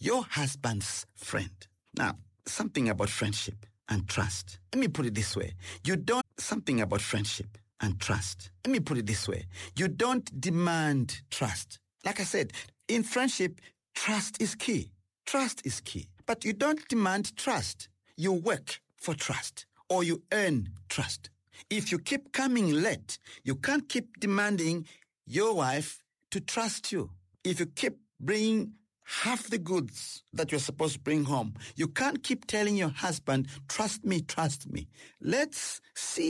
your husband's friend. Now, something about friendship and trust. Let me put it this way. Something about friendship and trust. Let me put it this way. You don't demand trust. Like I said, in friendship, trust is key. Trust is key. But you don't demand trust. You work for trust, or you earn trust. If you keep coming late, you can't keep demanding your wife to trust you. If you keep bringing half the goods that you're supposed to bring home, you can't keep telling your husband, trust me, trust me. Let's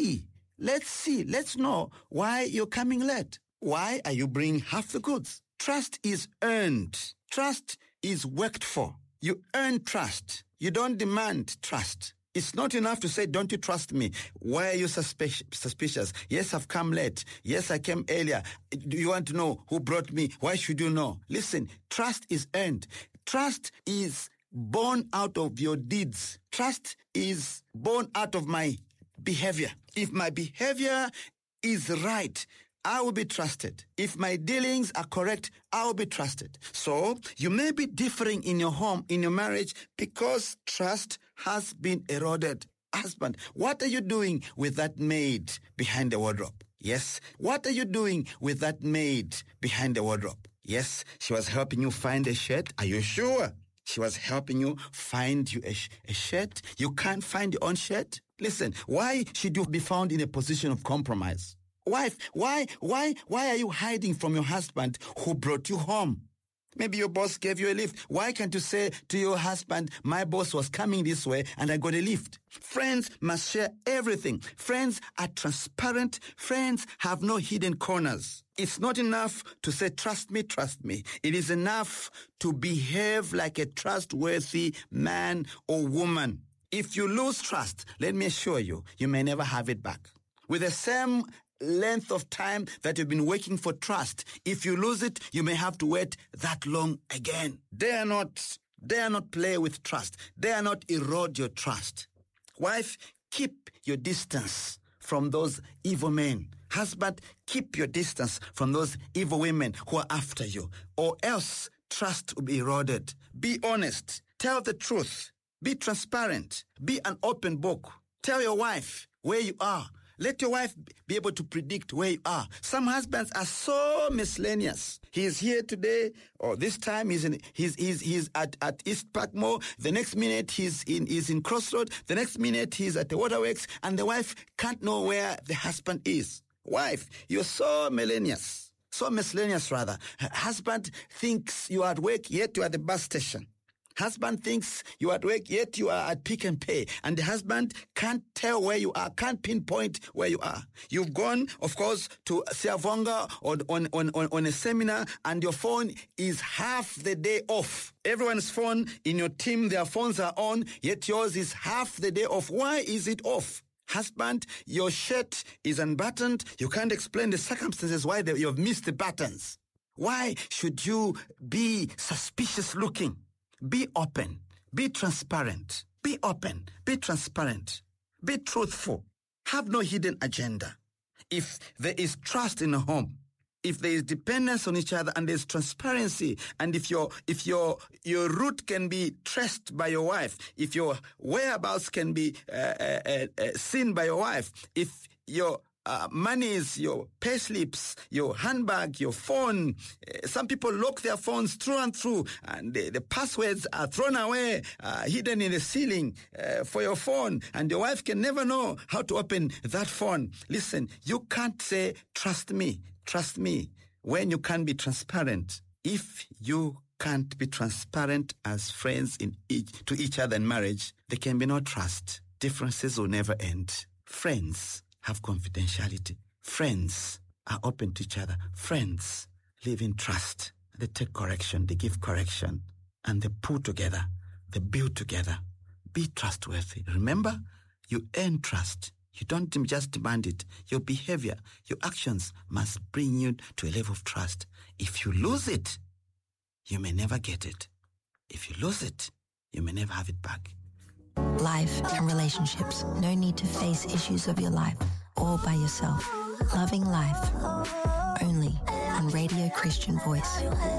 know why you're coming late. Why are you bringing half the goods? Trust is earned. Trust is worked for. You earn trust. You don't demand trust. It's not enough to say, don't you trust me? Why are you suspicious? Yes, I've come late. Yes, I came earlier. Do you want to know who brought me? Why should you know? Listen, trust is earned. Trust is born out of your deeds. Trust is born out of my behavior. If my behavior is right, I will be trusted. If my dealings are correct, I will be trusted. So you may be differing in your home, in your marriage, because trust has been eroded. Husband, what are you doing with that maid behind the wardrobe? Yes. What are you doing with that maid behind the wardrobe? Yes. She was helping you find a shirt. Are you sure? She was helping you find you a shirt. You can't find your own shirt? Listen, why should you be found in a position of compromise? Wife, why are you hiding from your husband who brought you home? Maybe your boss gave you a lift. Why can't you say to your husband, my boss was coming this way and I got a lift? Friends must share everything. Friends are transparent. Friends have no hidden corners. It's not enough to say, trust me, trust me. It is enough to behave like a trustworthy man or woman. If you lose trust, let me assure you, you may never have it back. With the same length of time that you've been working for trust, if you lose it, you may have to wait that long again. Dare not play with trust. Dare not erode your trust. Wife, keep your distance from those evil men. Husband, keep your distance from those evil women who are after you, or else trust will be eroded. Be honest. Tell the truth. Be transparent. Be an open book. Tell your wife where you are. Let your wife be able to predict where you are. Some husbands are so miscellaneous. He is here today, or this time he's at East Park Mall. The next minute he's in Crossroad. The next minute he's at the Waterworks, and the wife can't know where the husband is. Wife, you're so miscellaneous. Husband thinks you are at work, yet you are at the bus station. Husband thinks you are at work, yet you are at Pick and Pay. And the husband can't tell where you are, can't pinpoint where you are. You've gone, of course, to Siavonga or on a seminar, and your phone is half the day off. Everyone's phone in your team, their phones are on, yet yours is half the day off. Why is it off? Husband, your shirt is unbuttoned. You can't explain the circumstances why you've missed the buttons. Why should you be suspicious looking? Be open. Be transparent. Be open. Be transparent. Be truthful. Have no hidden agenda. If there is trust in a home, if there is dependence on each other and there's transparency, and if your route can be traced by your wife, if your whereabouts can be seen by your wife, if your monies, your pay slips, your handbag, your phone. Some people lock their phones through and through, and the passwords are thrown away, hidden in the ceiling for your phone, and your wife can never know how to open that phone. Listen, you can't say, trust me, when you can't be transparent. If you can't be transparent as friends to each other in marriage, there can be no trust. Differences will never end. Friends have confidentiality. Friends are open to each other. Friends live in trust. They take correction, they give correction, and they pull together, they build together. Be trustworthy. Remember, you earn trust. You don't just demand it. Your behavior, your actions must bring you to a level of trust. If you lose it, you may never get it. If you lose it, you may never have it back. Life and relationships. No need to face issues of your life all by yourself. Loving life. Only on Radio Christian Voice.